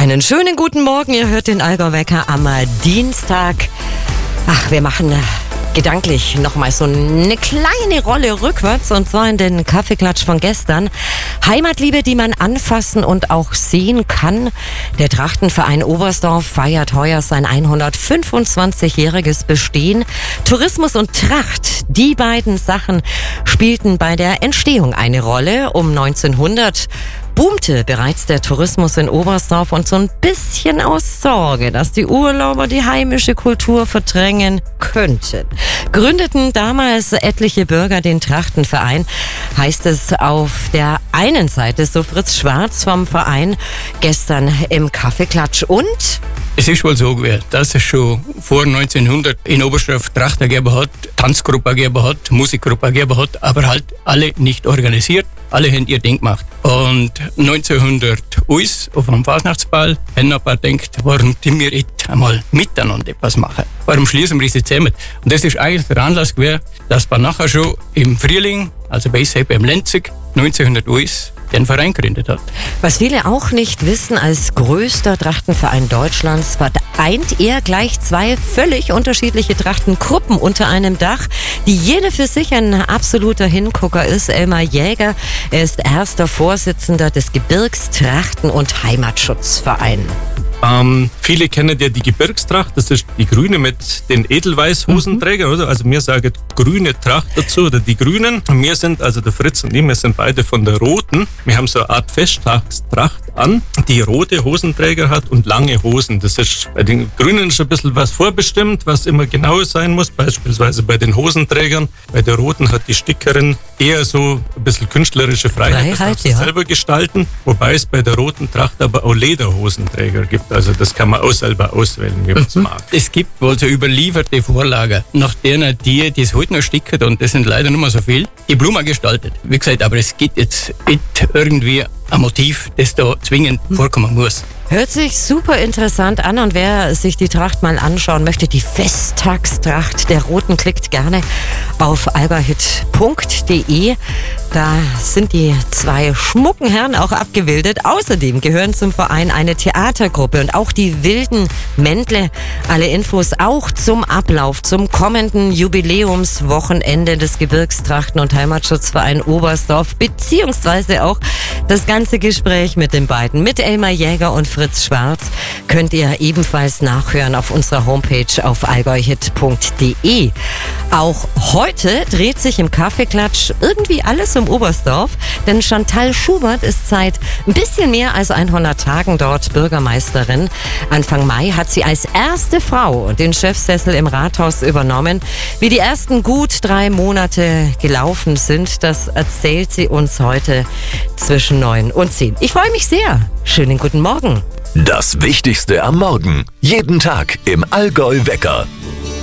Einen schönen guten Morgen, ihr hört den Allgäu-Wecker am Dienstag. Wir machen gedanklich nochmal so eine kleine Rolle rückwärts, und zwar in den Kaffeeklatsch von gestern. Heimatliebe, die man anfassen und auch sehen kann. Der Trachtenverein Oberstdorf feiert heuer sein 125-jähriges Bestehen. Tourismus und Tracht, die beiden Sachen spielten bei der Entstehung eine Rolle. Um 1900 boomte bereits der Tourismus in Oberstdorf, und so ein bisschen aus Sorge, dass die Urlauber die heimische Kultur verdrängen könnten, gründeten damals etliche Bürger den Trachtenverein. Heißt es auf der einen Seite, so Fritz Schwarz vom Verein gestern im Kaffeeklatsch. Und es ist wohl so gewesen, dass es schon vor 1900 in Oberstdorf Trachter gegeben hat, Tanzgruppe gegeben hat, Musikgruppe gegeben hat, aber halt alle nicht organisiert. Alle haben ihr Ding gemacht. Und 1900 auf einem Fasnachtsball haben ein paar gedacht, warum tun wir jetzt einmal miteinander etwas machen? Warum schließen wir sie zusammen? Und das ist eigentlich der Anlass gewesen, dass man nachher schon im Frühling, also bei beim Lenzig, 1900 den Verein gegründet hat. Was viele auch nicht wissen, als größter Trachtenverein Deutschlands vereint er gleich zwei völlig unterschiedliche Trachtengruppen unter einem Dach, die jede für sich ein absoluter Hingucker ist. Elmar Jäger, er ist erster Vorsitzender des Gebirgstrachten- und Heimatschutzverein. Viele kennen ja die Gebirgstracht, das ist die grüne mit den Edelweiß-Hosenträgern, oder? Also wir sagen grüne Tracht dazu, oder die Grünen. Und wir sind, also der Fritz und ich, wir sind beide von der Roten. Wir haben so eine Art Festtagstracht an, die rote Hosenträger hat und lange Hosen. Das ist bei den Grünen schon ein bisschen was vorbestimmt, was immer genau sein muss, beispielsweise bei den Hosenträgern. Bei der Roten hat die Stickerin eher so ein bisschen künstlerische Freiheit, das darf sie selber gestalten, wobei es bei der roten Tracht aber auch Lederhosenträger gibt. Also das kann man auch selber auswählen, wie man es mag. Es gibt wohl so überlieferte Vorlagen, nach denen die es heute noch sticken, und das sind leider nicht mehr so viel, die Blumen gestaltet. Wie gesagt, aber es gibt jetzt nicht irgendwie ein Motiv, das da zwingend vorkommen muss. Hört sich super interessant an, und wer sich die Tracht mal anschauen möchte, die Festtagstracht der Roten, klickt gerne auf allgäuhit.de. Da sind die zwei schmucken Herren auch abgebildet. Außerdem gehören zum Verein eine Theatergruppe und auch die Wilden Mändle. Alle Infos auch zum Ablauf, zum kommenden Jubiläumswochenende des Gebirgstrachten- und Heimatschutzverein Oberstdorf, beziehungsweise auch das ganze Gespräch mit den beiden, mit Elmar Jäger und Fritz Schwarz, könnt ihr ebenfalls nachhören auf unserer Homepage auf allgäuhit.de. Auch heute dreht sich im Kaffeeklatsch irgendwie alles um Oberstdorf, denn Chantal Schubert ist seit ein bisschen mehr als 100 Tagen dort Bürgermeisterin. Anfang Mai hat sie als erste Frau den Chefsessel im Rathaus übernommen. Wie die ersten gut 3 Monate gelaufen sind, das erzählt sie uns heute zwischen 9 und 10. Ich freue mich sehr. Schönen guten Morgen. Das Wichtigste am Morgen. Jeden Tag im Allgäu-Wecker.